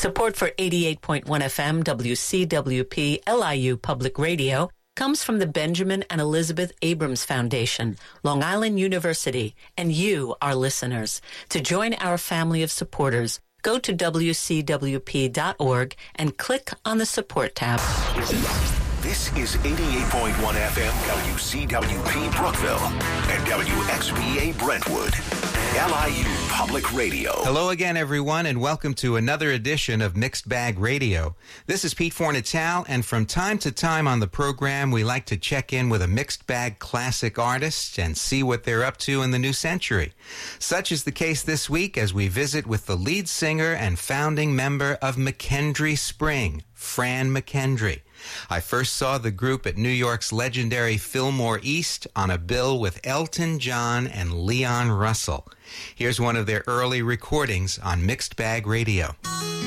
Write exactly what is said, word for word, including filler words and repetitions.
Support for eighty-eight point one F M W C W P L I U Public Radio comes from the Benjamin and Elizabeth Abrams Foundation, Long Island University, and you, our listeners. To join our family of supporters, go to W C W P dot org and click on the Support tab. This is eighty-eight point one F M W C W P Brookville and W X B A Brentwood, L I U Public Radio. Hello again, everyone, and welcome to another edition of Mixed Bag Radio. This is Pete Fornatal, and from time to time on the program, we like to check in with a mixed bag classic artist and see what they're up to in the new century. Such is the case this week as we visit with the lead singer and founding member of McKendree Spring, Fran McKendree. I first saw the group at New York's legendary Fillmore East on a bill with Elton John and Leon Russell. Here's one of their early recordings on Mixed Bag Radio.